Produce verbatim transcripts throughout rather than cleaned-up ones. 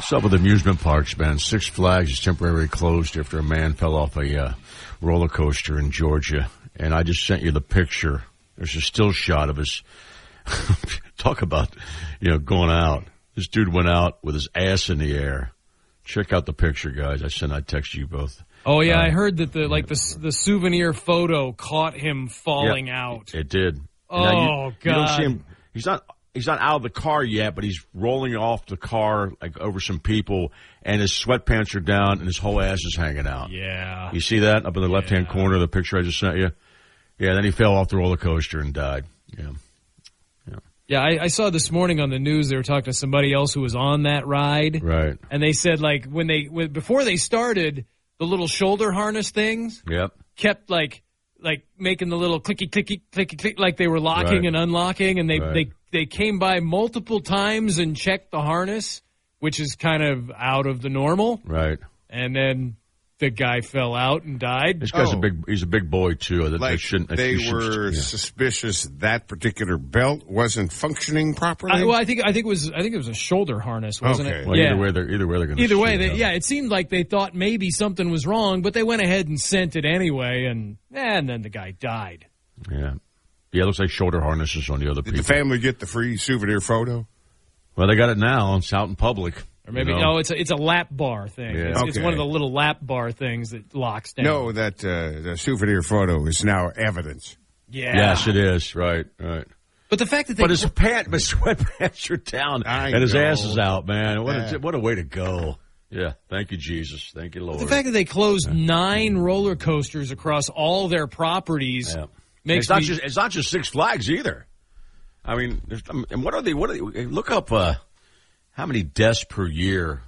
What's up with amusement parks, man? Six Flags is temporarily closed after a man fell off a uh, roller coaster in Georgia. And I just sent you the picture. There's a still shot of us. Talk about, you know, going out. This dude went out with his ass in the air. Check out the picture, guys. I sent, I text you both. Oh, yeah, uh, I heard that the like the the souvenir photo caught him falling yeah, out. It did. Oh, you, God. You don't see him. He's not. He's not out of the car yet, but he's rolling off the car like over some people, and his sweatpants are down, and his whole ass is hanging out. Yeah. You see that up in the yeah. left-hand corner of the picture I just sent you? Yeah, then he fell off the roller coaster and died. Yeah. Yeah, yeah I, I saw this morning on the news they were talking to somebody else who was on that ride. Right. And they said, like, when they when, before they started, the little shoulder harness things yep. kept, like, like making the little clicky, clicky, clicky, click, like they were locking right. and unlocking, and they, right. they they came by multiple times and checked the harness, which is kind of out of the normal. Right. And then the guy fell out and died. This guy's oh. a big, he's a big boy, too. That, like that shouldn't, that they should, were yeah. suspicious that particular belt wasn't functioning properly? I, well, I think I think it was I think it was a shoulder harness, wasn't Okay. it? Well, yeah. either way, they're, either way, they're going to Either way, they, yeah, it seemed like they thought maybe something was wrong, but they went ahead and sent it anyway, and and then the guy died. Yeah. Yeah, it looks like shoulder harnesses on the other Did people. the family get the free souvenir photo? Well, they got it now. It's out in public. Or maybe, you know? no, it's a, it's a lap bar thing. Yeah. It's, it's Okay. one of the little lap bar things that locks down. No, that uh, the souvenir photo is now evidence. Yeah. Yes, it is. Right, right. But the fact that they... But his pant, his sweatpants are down, I and his know. ass is out, man. What a, Yeah. what a way to go. Yeah, thank you, Jesus. Thank you, Lord. The fact that they closed nine roller coasters across all their properties Yeah. makes it's not me... just it's not just Six Flags either. I mean, there's, I mean, and what are they? What are they? Look up uh, how many deaths per year.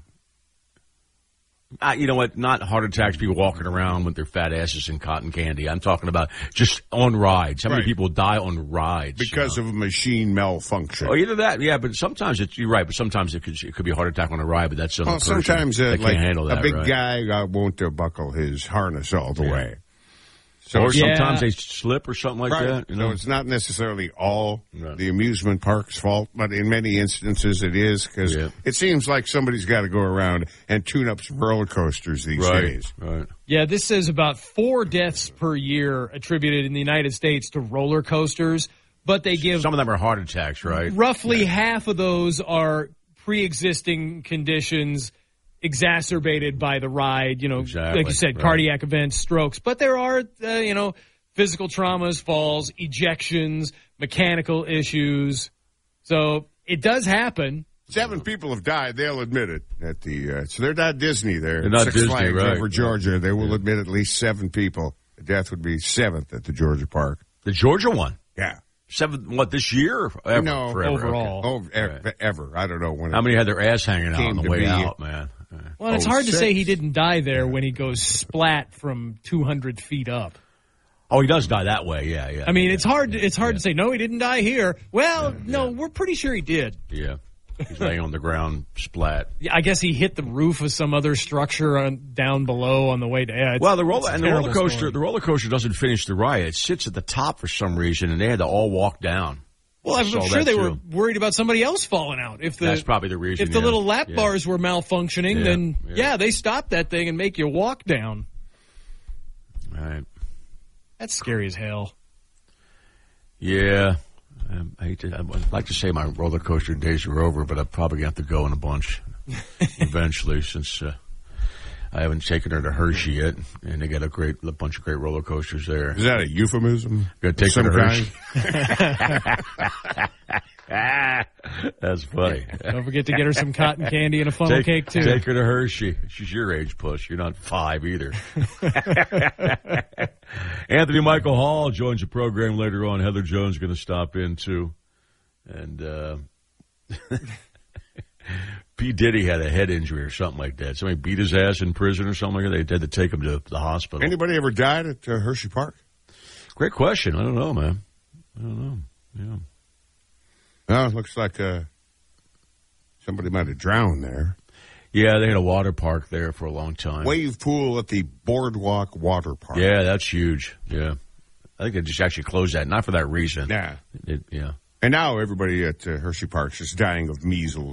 Uh, you know what? Not heart attacks. People walking around with their fat asses and cotton candy. I'm talking about just on rides. How many Right. people die on rides Because you know? of a machine malfunction. Oh, either that, yeah. But sometimes it's you're right. But sometimes it could it could be a heart attack on a ride. But that's on Well, the person sometimes uh, that like can't handle that. a big right? guy uh, won't uh, buckle his harness all the Yeah. way. So or it's- Yeah. sometimes they slip or something like right. that. You know? So it's not necessarily all Right. the amusement park's fault, but in many instances it is because Yeah. it seems like somebody's got to go around and tune up some roller coasters these right, days. right. Yeah, this says about four deaths per year attributed in the United States to roller coasters, but they give Some of them are heart attacks, right? roughly half of those are pre-existing conditions exacerbated by the ride, you know, Exactly, like you said, right. cardiac events, strokes. But there are, uh, you know, physical traumas, falls, ejections, mechanical issues. So it does happen. Seven people have died. They'll admit it at the. Uh, so they're not Disney. They're, They're not Six Disney, Flags right. over Georgia. They will admit at least seven people. The death would be seventh at the Georgia park. The Georgia one. Yeah. Seven, what, this year? Or ever? No, Forever? overall. Oh, ever, Right. ever. I don't know when. How it, many had their ass hanging out Came on the to way be- out, man? Well, and it's Oh, hard to six. say he didn't die there when he goes splat from two hundred feet up. Oh, he does die that way, yeah, yeah. I mean, yeah, it's hard. It's hard yeah. to say. No, he didn't die here. Well, no, we're pretty sure he did. Yeah. He's laying on the ground, splat. Yeah, I guess he hit the roof of some other structure on, down below on the way to. Yeah, it's, Well, the roller it's a and the roller terrible coaster, story. the roller coaster doesn't finish the ride. It sits at the top for some reason, and they had to all walk down. Well, I'm Saw sure that they were too. worried about somebody else falling out. If the That's probably the reason. if the yeah. little lap Yeah. bars were malfunctioning, Yeah, then yeah. yeah. they stop that thing and make you walk down. All right. That's scary as hell. Yeah. Um, I hate to, I'd like to say my roller coaster days are over, but I'm probably going to have to go in a bunch eventually since uh, I haven't taken her to Hershey yet, and they got a great a bunch of great roller coasters there. Is that a euphemism? Got to take Some her to kind? Hershey. That's funny. Don't forget to get her some cotton candy and a funnel Take, cake too. take her to Hershey. She's your age, puss. You're not five either. Anthony Michael Hall joins the program later on. Heather Jones is going to stop in too. And uh, P. Diddy had a head injury or something like that. Somebody beat his ass in prison or something like that. They had to take him to the hospital. Anybody ever died at uh, Hershey Park? Great question. I don't know, man. I don't know. Yeah. No, it looks like uh, somebody might have drowned there. Yeah, they had a water park there for a long time. Wave pool at the Boardwalk Water Park. Yeah, that's huge. Yeah. I think they just actually closed that. Not for that reason. Yeah. It, yeah. And now everybody at uh, Hershey Park is dying of measles.